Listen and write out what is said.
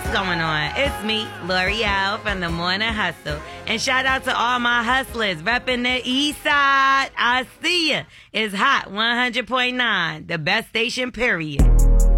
What's going on? It's me, L'Oreal from the Morning Hustle. And shout out to all my hustlers repping the East Side. I see ya. It's hot 100.9, the best station, period.